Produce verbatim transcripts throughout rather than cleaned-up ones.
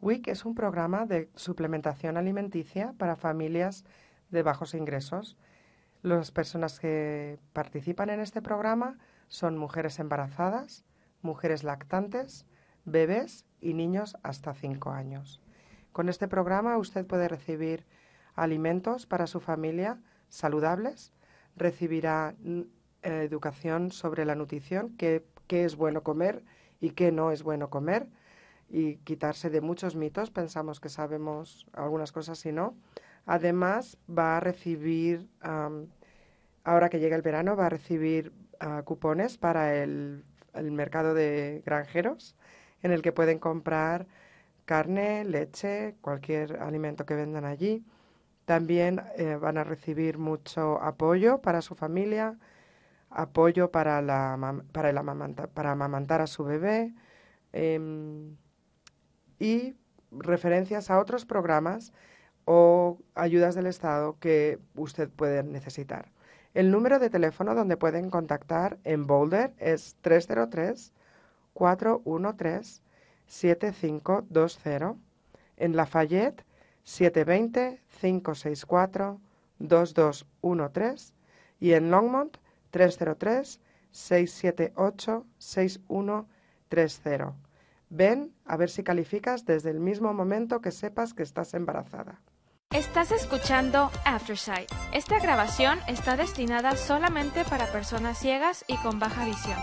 W I C es un programa de suplementación alimenticia para familias de bajos ingresos. Las personas que participan en este programa son mujeres embarazadas, mujeres lactantes, bebés y niños hasta cinco años. Con este programa usted puede recibir alimentos para su familia saludables, recibirá eh, educación sobre la nutrición, qué, qué es bueno comer y qué no es bueno comer, y quitarse de muchos mitos. Pensamos que sabemos algunas cosas y no. Además, va a recibir, um, ahora que llega el verano, va a recibir uh, cupones para el, el mercado de granjeros, en el que pueden comprar carne, leche, cualquier alimento que vendan allí. También eh, van a recibir mucho apoyo para su familia, apoyo para, la, para, el amamanta, para amamantar a su bebé, eh, y referencias a otros programas o ayudas del Estado que usted puede necesitar. El número de teléfono donde pueden contactar en Boulder es tres cero tres, cuatro uno tres, siete cinco dos cero. En Lafayette, siete dos cero, cinco seis cuatro, dos dos uno tres. Y en Longmont, tres cero tres, seis siete ocho, seis uno tres cero. Ven a ver si calificas desde el mismo momento que sepas que estás embarazada. Estás escuchando Aftersight. Esta grabación está destinada solamente para personas ciegas y con baja visión.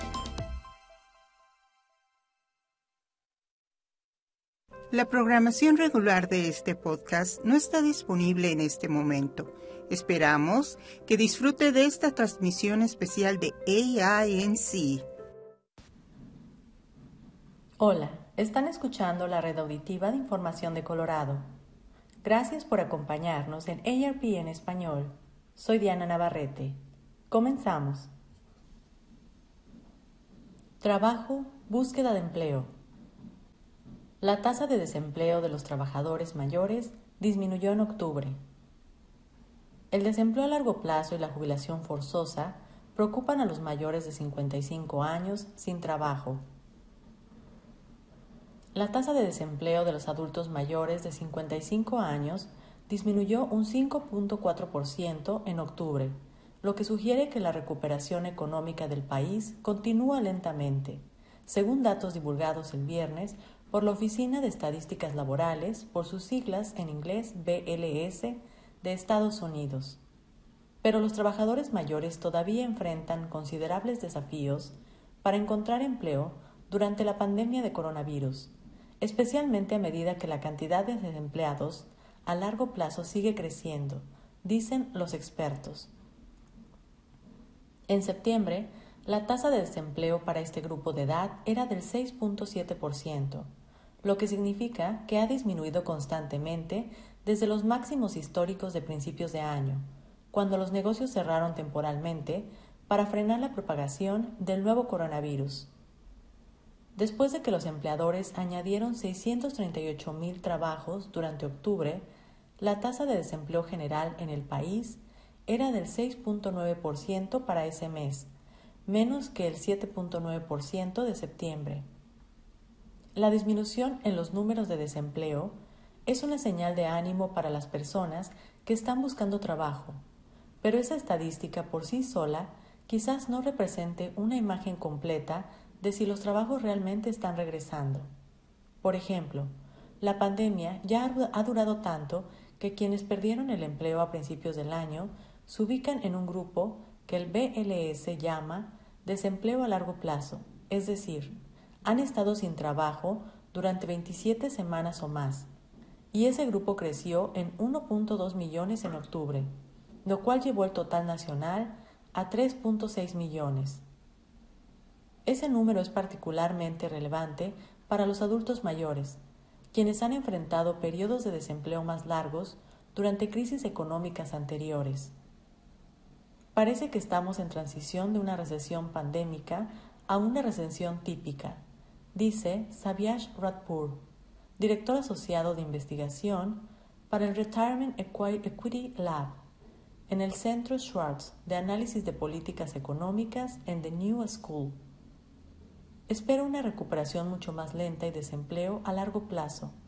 La programación regular de este podcast no está disponible en este momento. Esperamos que disfrute de esta transmisión especial de A I N C. Hola, están escuchando la red auditiva de información de Colorado. Gracias por acompañarnos en A R P en español. Soy Diana Navarrete. Comenzamos. Trabajo, búsqueda de empleo. La tasa de desempleo de los trabajadores mayores disminuyó en octubre. El desempleo a largo plazo y la jubilación forzosa preocupan a los mayores de cincuenta y cinco años sin trabajo. La tasa de desempleo de los adultos mayores de cincuenta y cinco años disminuyó un cinco punto cuatro por ciento en octubre, lo que sugiere que la recuperación económica del país continúa lentamente, según datos divulgados el viernes por la Oficina de Estadísticas Laborales, por sus siglas en inglés B L S, de Estados Unidos. Pero los trabajadores mayores todavía enfrentan considerables desafíos para encontrar empleo durante la pandemia de coronavirus, especialmente a medida que la cantidad de desempleados a largo plazo sigue creciendo, dicen los expertos. En septiembre, la tasa de desempleo para este grupo de edad era del seis punto siete por ciento, lo que significa que ha disminuido constantemente desde los máximos históricos de principios de año, cuando los negocios cerraron temporalmente para frenar la propagación del nuevo coronavirus. Después de que los empleadores añadieron seiscientos treinta y ocho mil trabajos durante octubre, la tasa de desempleo general en el país era del seis punto nueve por ciento para ese mes, menos que el siete punto nueve por ciento de septiembre. La disminución en los números de desempleo es una señal de ánimo para las personas que están buscando trabajo, pero esa estadística por sí sola quizás no represente una imagen completa de si los trabajos realmente están regresando. Por ejemplo, la pandemia ya ha durado tanto que quienes perdieron el empleo a principios del año se ubican en un grupo que el B L S llama desempleo a largo plazo, es decir, han estado sin trabajo durante veintisiete semanas o más, y ese grupo creció en uno punto dos millones en octubre, lo cual llevó el total nacional a tres punto seis millones. Ese número es particularmente relevante para los adultos mayores, quienes han enfrentado periodos de desempleo más largos durante crisis económicas anteriores. Parece que estamos en transición de una recesión pandémica a una recesión típica, dice Sabyash Radpur, director asociado de investigación para el Retirement Equity Lab en el Centro Schwartz de Análisis de Políticas Económicas en The New School. Espera una recuperación mucho más lenta y desempleo a largo plazo,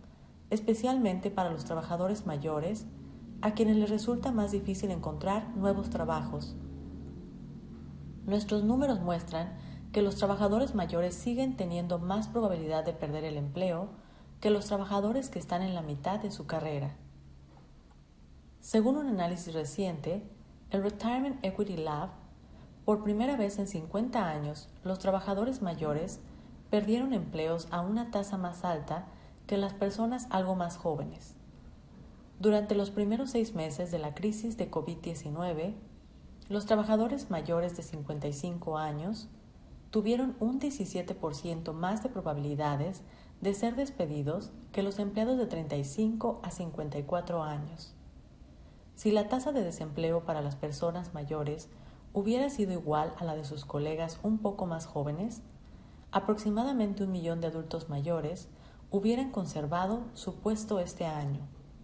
especialmente para los trabajadores mayores, a quienes les resulta más difícil encontrar nuevos trabajos. Nuestros números muestran que los trabajadores mayores siguen teniendo más probabilidad de perder el empleo que los trabajadores que están en la mitad de su carrera. Según un análisis reciente, el Retirement Equity Lab, por primera vez en cincuenta años, los trabajadores mayores perdieron empleos a una tasa más alta que las personas algo más jóvenes. Durante los primeros seis meses de la crisis de COVID diecinueve, los trabajadores mayores de cincuenta y cinco años tuvieron un diecisiete por ciento más de probabilidades de ser despedidos que los empleados de treinta y cinco a cincuenta y cuatro años. Si la tasa de desempleo para las personas mayores hubiera sido igual a la de sus colegas un poco más jóvenes, aproximadamente un millón de adultos mayores hubieran conservado su puesto este año.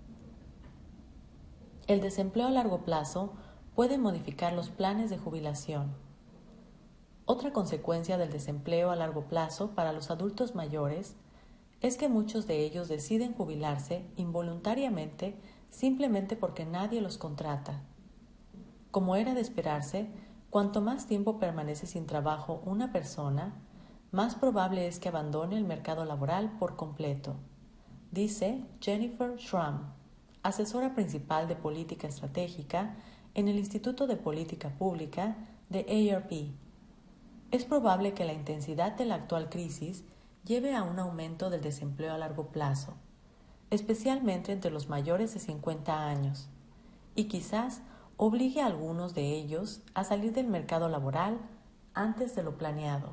El desempleo a largo plazo puede modificar los planes de jubilación. Otra consecuencia del desempleo a largo plazo para los adultos mayores es que muchos de ellos deciden jubilarse involuntariamente simplemente porque nadie los contrata. Como era de esperarse, cuanto más tiempo permanece sin trabajo una persona, más probable es que abandone el mercado laboral por completo, dice Jennifer Schramm, asesora principal de política estratégica en el Instituto de Política Pública de A R P. Es probable que la intensidad de la actual crisis lleve a un aumento del desempleo a largo plazo, especialmente entre los mayores de cincuenta años, y quizás obligue a algunos de ellos a salir del mercado laboral antes de lo planeado.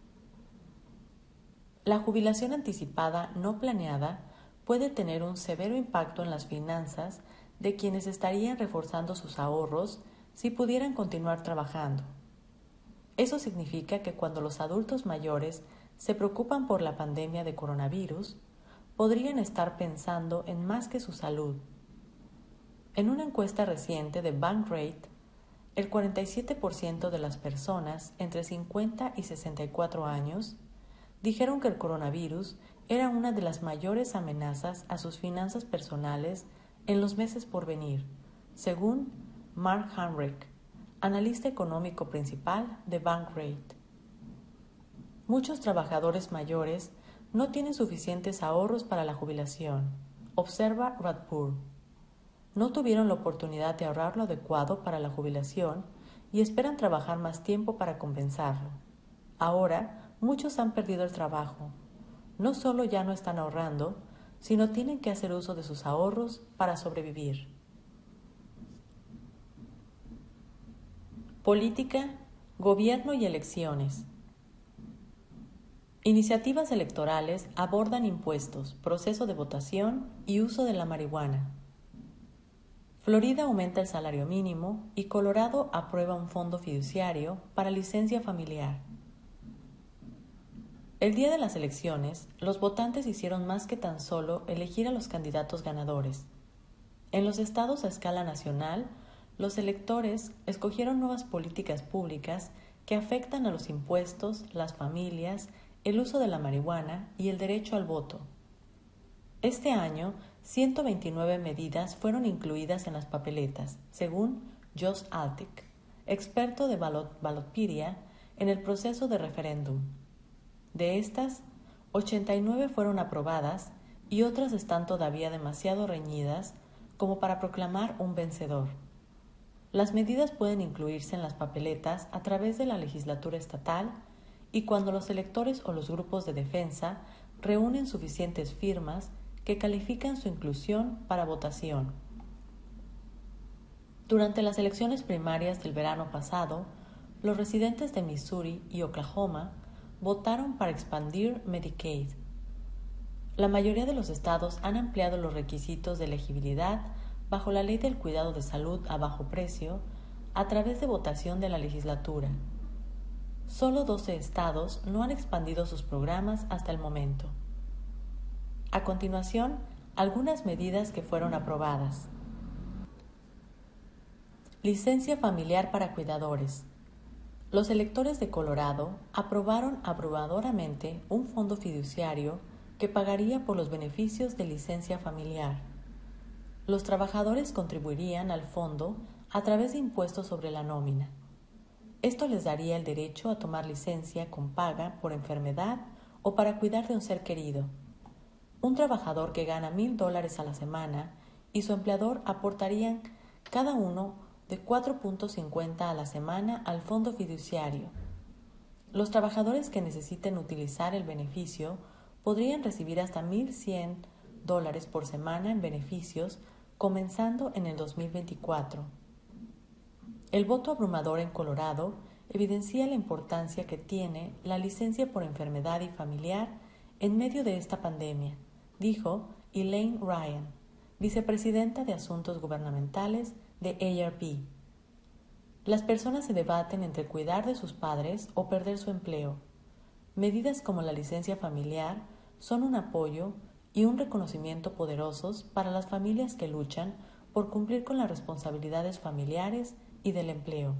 La jubilación anticipada no planeada puede tener un severo impacto en las finanzas de quienes estarían reforzando sus ahorros si pudieran continuar trabajando. Eso significa que cuando los adultos mayores se preocupan por la pandemia de coronavirus, podrían estar pensando en más que su salud. En una encuesta reciente de Bankrate, el cuarenta y siete por ciento de las personas entre cincuenta y sesenta y cuatro años dijeron que el coronavirus era una de las mayores amenazas a sus finanzas personales en los meses por venir, según Mark Hamrick, analista económico principal de Bankrate. Muchos trabajadores mayores no tienen suficientes ahorros para la jubilación, observa Radpur. No tuvieron la oportunidad de ahorrar lo adecuado para la jubilación y esperan trabajar más tiempo para compensarlo. Ahora, muchos han perdido el trabajo. No solo ya no están ahorrando, sino tienen que hacer uso de sus ahorros para sobrevivir. Política, gobierno y elecciones. Iniciativas electorales abordan impuestos, proceso de votación y uso de la marihuana. Florida aumenta el salario mínimo y Colorado aprueba un fondo fiduciario para licencia familiar. El día de las elecciones, los votantes hicieron más que tan solo elegir a los candidatos ganadores. En los estados a escala nacional, los electores escogieron nuevas políticas públicas que afectan a los impuestos, las familias, el uso de la marihuana y el derecho al voto. Este año, ciento veintinueve medidas fueron incluidas en las papeletas, según Josh Altic, experto de Ballot- Ballotpedia en el proceso de referéndum. De estas, ochenta y nueve fueron aprobadas y otras están todavía demasiado reñidas como para proclamar un vencedor. Las medidas pueden incluirse en las papeletas a través de la legislatura estatal y cuando los electores o los grupos de defensa reúnen suficientes firmas que califican su inclusión para votación. Durante las elecciones primarias del verano pasado, los residentes de Missouri y Oklahoma votaron para expandir Medicaid. La mayoría de los estados han ampliado los requisitos de elegibilidad bajo la Ley del Cuidado de Salud a Bajo Precio a través de votación de la legislatura. Solo doce estados no han expandido sus programas hasta el momento. A continuación, algunas medidas que fueron aprobadas. Licencia familiar para cuidadores. Los electores de Colorado aprobaron abrumadoramente un fondo fiduciario que pagaría por los beneficios de licencia familiar. Los trabajadores contribuirían al fondo a través de impuestos sobre la nómina. Esto les daría el derecho a tomar licencia con paga por enfermedad o para cuidar de un ser querido. Un trabajador que gana mil dólares a la semana y su empleador aportarían cada uno de cuatro punto cincuenta a la semana al fondo fiduciario. Los trabajadores que necesiten utilizar el beneficio podrían recibir hasta mil cien dólares por semana en beneficios comenzando en el dos mil veinticuatro. El voto abrumador en Colorado evidencia la importancia que tiene la licencia por enfermedad y familiar en medio de esta pandemia, dijo Elaine Ryan, vicepresidenta de Asuntos Gubernamentales de A R P. Las personas se debaten entre cuidar de sus padres o perder su empleo. Medidas como la licencia familiar son un apoyo y un reconocimiento poderosos para las familias que luchan por cumplir con las responsabilidades familiares y del empleo.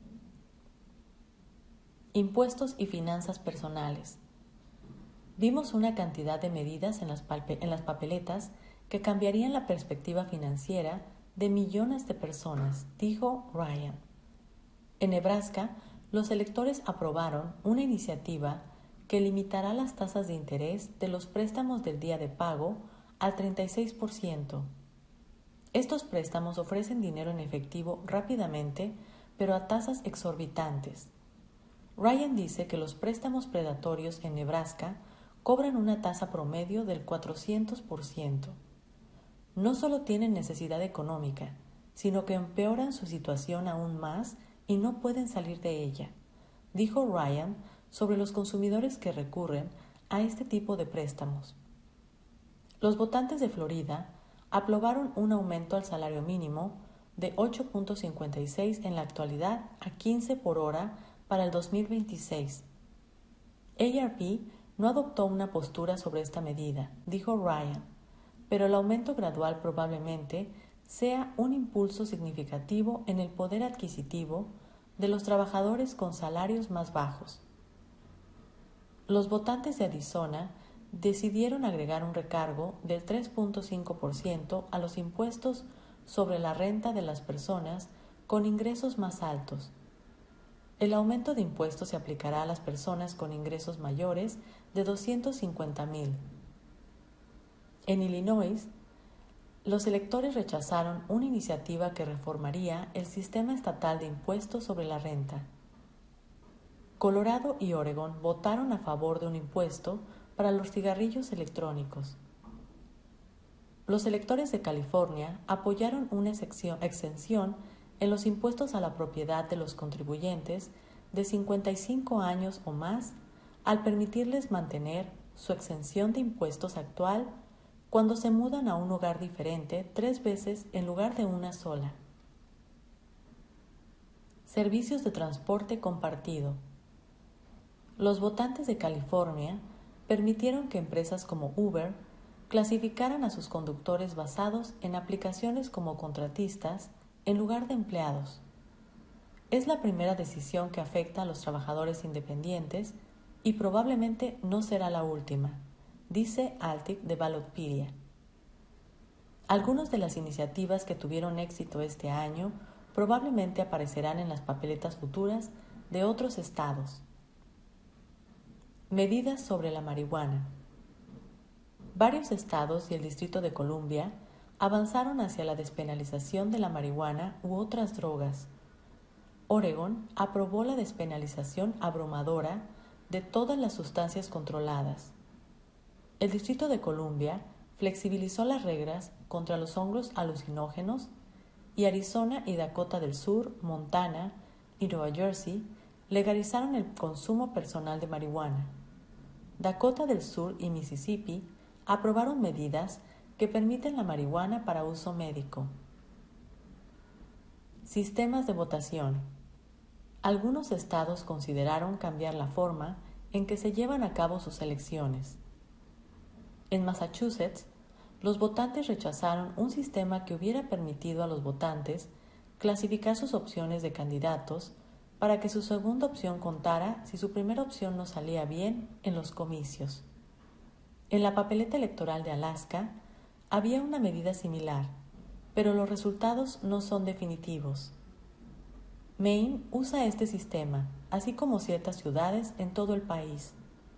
Impuestos y finanzas personales. Vimos una cantidad de medidas en las, palpe- en las papeletas que cambiarían la perspectiva financiera de millones de personas, dijo Ryan. En Nebraska, los electores aprobaron una iniciativa que limitará las tasas de interés de los préstamos del día de pago al treinta y seis por ciento. Estos préstamos ofrecen dinero en efectivo rápidamente, pero a tasas exorbitantes. Ryan dice que los préstamos predatorios en Nebraska cobran una tasa promedio del cuatrocientos por ciento. No solo tienen necesidad económica, sino que empeoran su situación aún más y no pueden salir de ella, dijo Ryan sobre los consumidores que recurren a este tipo de préstamos. Los votantes de Florida aprobaron un aumento al salario mínimo de ocho punto cincuenta y seis en la actualidad a quince por hora para el dos mil veintiséis. A R P no adoptó una postura sobre esta medida, dijo Ryan, pero el aumento gradual probablemente sea un impulso significativo en el poder adquisitivo de los trabajadores con salarios más bajos. Los votantes de Arizona decidieron agregar un recargo del tres punto cinco por ciento a los impuestos sobre la renta de las personas con ingresos más altos. El aumento de impuestos se aplicará a las personas con ingresos mayores de doscientos cincuenta mil. En Illinois, los electores rechazaron una iniciativa que reformaría el sistema estatal de impuestos sobre la renta. Colorado y Oregon votaron a favor de un impuesto para los cigarrillos electrónicos. Los electores de California apoyaron una exención en los impuestos a la propiedad de los contribuyentes de cincuenta y cinco años o más al permitirles mantener su exención de impuestos actual cuando se mudan a un hogar diferente tres veces en lugar de una sola. Servicios de transporte compartido. Los votantes de California permitieron que empresas como Uber clasificaran a sus conductores basados en aplicaciones como contratistas en lugar de empleados. Es la primera decisión que afecta a los trabajadores independientes y probablemente no será la última, dice Altic de Ballotpedia. Algunas de las iniciativas que tuvieron éxito este año probablemente aparecerán en las papeletas futuras de otros estados. Medidas sobre la marihuana. Varios estados y el Distrito de Columbia avanzaron hacia la despenalización de la marihuana u otras drogas. Oregon aprobó la despenalización abrumadora de todas las sustancias controladas. El Distrito de Columbia flexibilizó las reglas contra los hongos alucinógenos y Arizona y Dakota del Sur, Montana y Nueva Jersey legalizaron el consumo personal de marihuana. Dakota del Sur y Mississippi aprobaron medidas que permiten la marihuana para uso médico. Sistemas de votación. Algunos estados consideraron cambiar la forma en que se llevan a cabo sus elecciones. En Massachusetts, los votantes rechazaron un sistema que hubiera permitido a los votantes clasificar sus opciones de candidatos para que su segunda opción contara si su primera opción no salía bien en los comicios. En la papeleta electoral de Alaska había una medida similar, pero los resultados no son definitivos. Maine usa este sistema, así como ciertas ciudades en todo el país.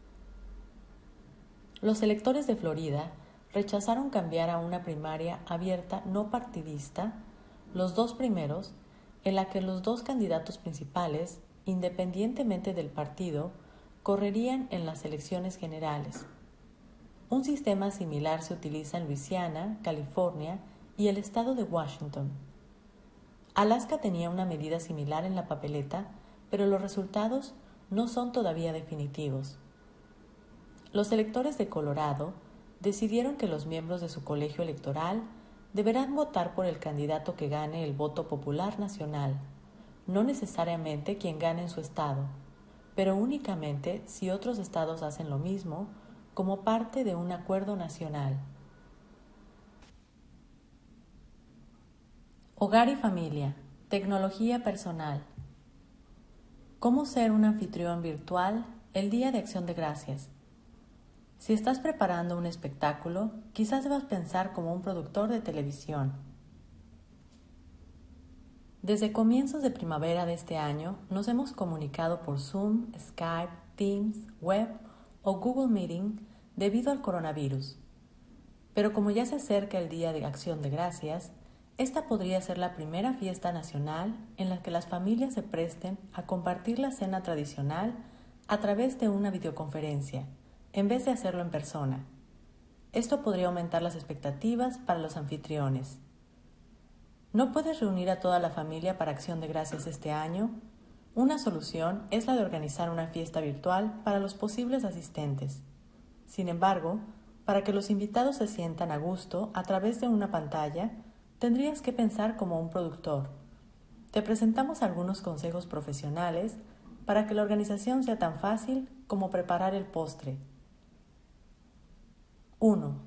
Los electores de Florida rechazaron cambiar a una primaria abierta no partidista, los dos primeros, en la que los dos candidatos principales, independientemente del partido, correrían en las elecciones generales. Un sistema similar se utiliza en Luisiana, California y el estado de Washington. Alaska tenía una medida similar en la papeleta, pero los resultados no son todavía definitivos. Los electores de Colorado decidieron que los miembros de su colegio electoral deberán votar por el candidato que gane el voto popular nacional, no necesariamente quien gane en su estado, pero únicamente si otros estados hacen lo mismo como parte de un acuerdo nacional. Hogar y familia, tecnología personal. ¿Cómo ser un anfitrión virtual el Día de Acción de Gracias? Si estás preparando un espectáculo, quizás debas pensar como un productor de televisión. Desde comienzos de primavera de este año, nos hemos comunicado por Zoom, Skype, Teams, Web o Google Meeting debido al coronavirus. Pero como ya se acerca el Día de Acción de Gracias, esta podría ser la primera fiesta nacional en la que las familias se presten a compartir la cena tradicional a través de una videoconferencia, en vez de hacerlo en persona. Esto podría aumentar las expectativas para los anfitriones. ¿No puedes reunir a toda la familia para Acción de Gracias este año? Una solución es la de organizar una fiesta virtual para los posibles asistentes. Sin embargo, para que los invitados se sientan a gusto a través de una pantalla, tendrías que pensar como un productor. Te presentamos algunos consejos profesionales para que la organización sea tan fácil como preparar el postre. uno.